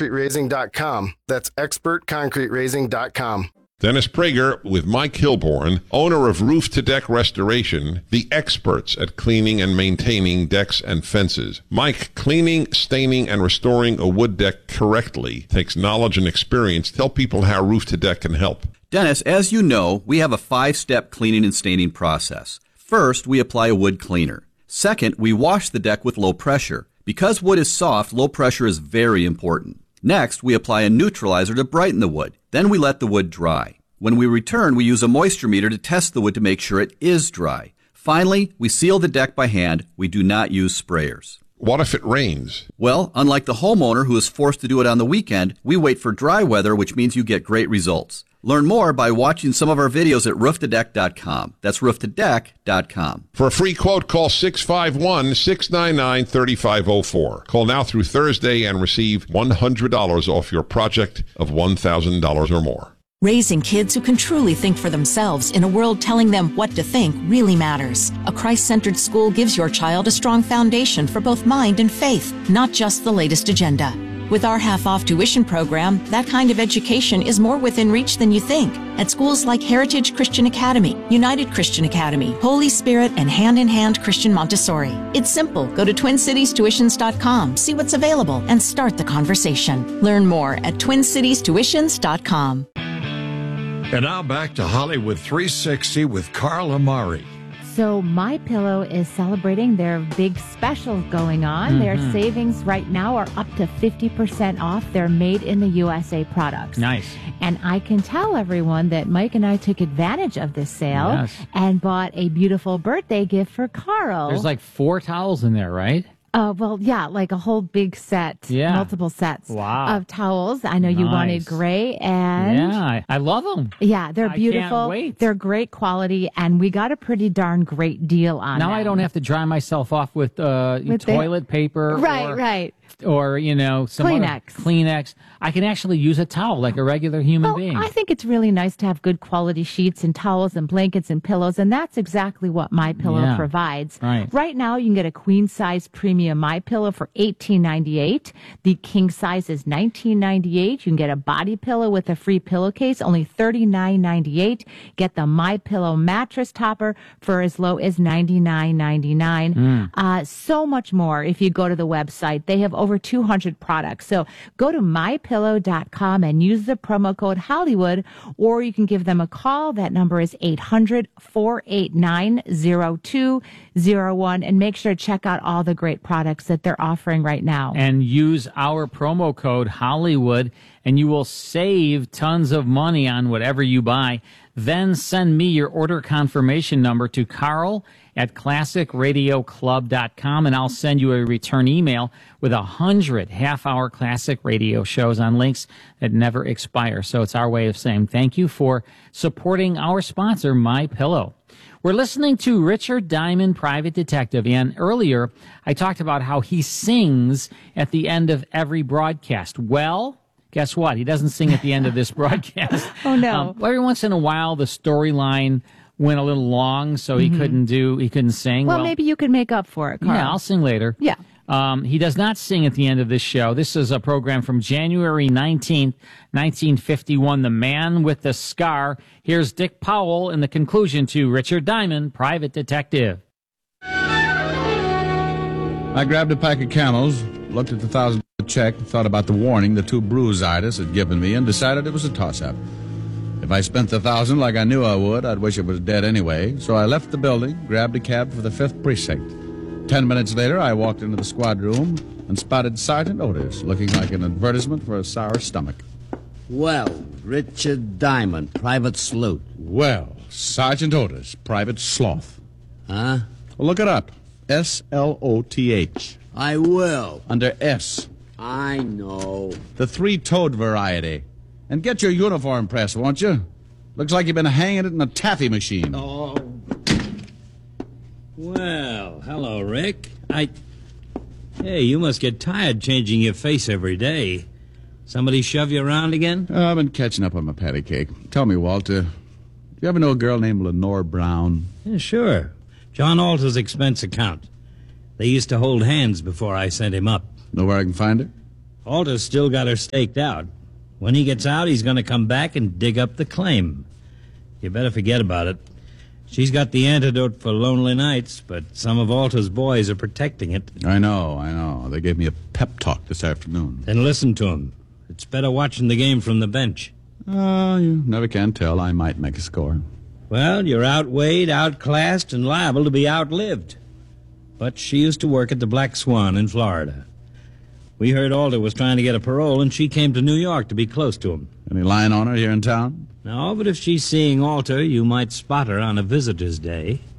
expertconcreterazing.com. That's expertconcreterazing.com. Dennis Prager with Mike Hilborn, owner of Roof to Deck Restoration, the experts at cleaning and maintaining decks and fences. Mike, cleaning, staining, and restoring a wood deck correctly takes knowledge and experience. Tell people how Roof to Deck can help. Dennis, as you know, we have a 5-step cleaning and staining process. First, we apply a wood cleaner. Second, we wash the deck with low pressure. Because wood is soft, low pressure is very important. Next, we apply a neutralizer to brighten the wood. Then we let the wood dry. When we return, we use a moisture meter to test the wood to make sure it is dry. Finally, we seal the deck by hand. We do not use sprayers. What if it rains? Well, unlike the homeowner who is forced to do it on the weekend, we wait for dry weather, which means you get great results. Learn more by watching some of our videos at rooftodeck.com. That's rooftodeck.com. For a free quote, call 651-699-3504. Call now through Thursday and receive $100 off your project of $1,000 or more. Raising kids who can truly think for themselves in a world telling them what to think really matters. A Christ-centered school gives your child a strong foundation for both mind and faith, not just the latest agenda. With our half-off tuition program, that kind of education is more within reach than you think. At schools like Heritage Christian Academy, United Christian Academy, Holy Spirit, and Hand in Hand Christian Montessori. It's simple. Go to TwinCitiesTuitions.com, see what's available, and start the conversation. Learn more at TwinCitiesTuitions.com. And now back to Hollywood 360 with Carl Amari. So MyPillow is celebrating their big specials going on. Their savings right now are up to 50% off their Made in the USA products. Nice. And I can tell everyone that Mike and I took advantage of this sale and bought a beautiful birthday gift for Carl. There's like 4 towels in there, right? Well, yeah, like a whole big set, multiple sets of towels. I know you wanted gray, and yeah, I love them. Yeah, they're beautiful. I can't wait. They're great quality, and we got a pretty darn great deal on them. Now I don't have to dry myself off with toilet paper, right, or some Kleenex. I can actually use a towel like a regular human being. I think it's really nice to have good quality sheets and towels and blankets and pillows, and that's exactly what MyPillow provides. Right now, you can get a queen size premium MyPillow for $18.98. The king size is $19.98. You can get a body pillow with a free pillowcase, only $39.98. Get the MyPillow mattress topper for as low as $99.99. So much more if you go to the website. They have over 200 products. So go to MyPillow.com and use the promo code Hollywood, or you can give them a call. That number is 800-489-0201, and make sure to check out all the great products that they're offering right now. And use our promo code Hollywood, and you will save tons of money on whatever you buy. Then send me your order confirmation number to Carl at classicradioclub.com, and I'll send you a return email with 100 half-hour classic radio shows on links that never expire. So it's our way of saying thank you for supporting our sponsor, MyPillow. We're listening to Richard Diamond, Private Detective, and earlier I talked about how he sings at the end of every broadcast. Well, guess what? He doesn't sing at the end of this broadcast. Oh, no. Every once in a while, the storyline went a little long, so he couldn't sing. Well, maybe you could make up for it, Carl. Yeah, I'll sing later. Yeah. He does not sing at the end of this show. This is a program from January 19th, 1951, The Man with the Scar. Here's Dick Powell in the conclusion to Richard Diamond, Private Detective. I grabbed a pack of Camels, looked at the $1,000 check, thought about the warning the 2 bruisitis had given me, and decided it was a toss-up. If I spent the $1,000 like I knew I would, I'd wish it was dead anyway. So I left the building, grabbed a cab for the 5th Precinct. 10 minutes later, I walked into the squad room and spotted Sergeant Otis, looking like an advertisement for a sour stomach. Well, Richard Diamond, Private Sloot. Well, Sergeant Otis, Private Sloth. Huh? Well, look it up. S-L-O-T-H. I will. Under S. I know. The 3-toed variety. And get your uniform pressed, won't you? Looks like you've been hanging it in a taffy machine. Oh. Well, hello, Rick. Hey, you must get tired changing your face every day. Somebody shove you around again? I've been catching up on my patty cake. Tell me, Walter, do you ever know a girl named Lenore Brown? Yeah, sure. John Alter's expense account. They used to hold hands before I sent him up. Know where I can find her? Alta's still got her staked out. When he gets out, he's going to come back and dig up the claim. You better forget about it. She's got the antidote for lonely nights, but some of Alta's boys are protecting it. I know. They gave me a pep talk this afternoon. Then listen to him. It's better watching the game from the bench. Oh, you never can tell. I might make a score. Well, you're outweighed, outclassed, and liable to be outlived. But she used to work at the Black Swan in Florida. We heard Alta was trying to get a parole, and she came to New York to be close to him. Any line on her here in town? No, but if she's seeing Alta, you might spot her on a visitor's day.